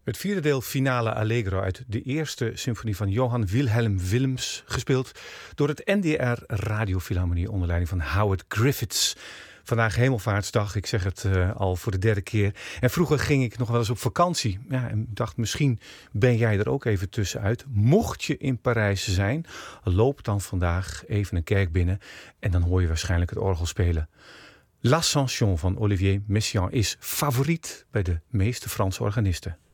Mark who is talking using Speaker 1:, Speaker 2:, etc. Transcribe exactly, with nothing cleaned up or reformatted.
Speaker 1: Het vierde deel finale Allegro uit de eerste symfonie van Johann Wilhelm Willems, gespeeld door het N D R Radiofilharmonie onder leiding van Howard Griffiths. Vandaag Hemelvaartsdag, ik zeg het uh, al voor de derde keer. En vroeger ging ik nog wel eens op vakantie. Ja, en dacht, misschien ben jij er ook even tussenuit. Mocht je in Parijs zijn, loop dan vandaag even een kerk binnen en dan hoor je waarschijnlijk het orgel spelen. L'Ascension van Olivier Messiaen is favoriet bij de meeste Franse organisten.